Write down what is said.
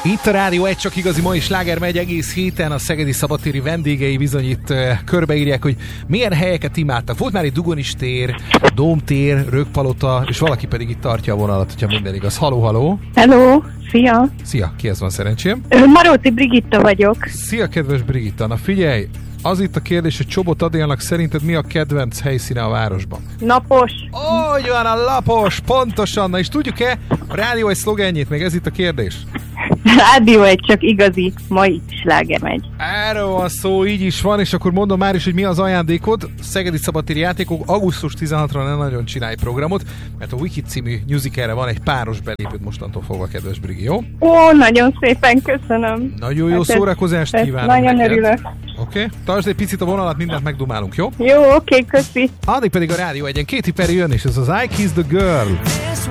Itt a Rádió egy csak igazi mai sláger megy egész héten, a szegedi szabadtéri vendégei bizony itt körbeírják, hogy milyen helyeket imádtak. Volt már itt Dugonis tér, Dómtér, Rögpalota, és valaki pedig itt tartja a vonalat, hogyha minden igaz. Haló, haló! Hello, szia! Szia, kihez van szerencsém? Maróti Brigitta vagyok. Szia, kedves Brigitta! Na figyelj, az itt a kérdés, hogy Csobot Adélnak szerinted mi a kedvenc helyszíne a városban? Napos. Úgy van, a Lapos, pontosan. Na és tudjuk-e a Rádió egy szlogenjét? Még ez itt a kérdés. Rádió egy csak igazi mai sláger megy. Erről van szó, így is van, és akkor mondom már is, hogy mi az ajándékod. Szegedi szabadtéri játékok augusztus 16-ra ne nagyon csinálj programot, mert a Wiki című musicalre van egy páros belépőd mostantól fogva, kedves Brigi, jó? Ó, nagyon szépen köszönöm. Nagyon jó szórakozást kívánok nagyon neked. örülök. Oké? Tartsd egy picit a vonalat, mindent megdumálunk, jó? Jó, oké, köszi. Addig pedig a Rádió egyen Katy Perry jön, és ez az I Kissed the Girl.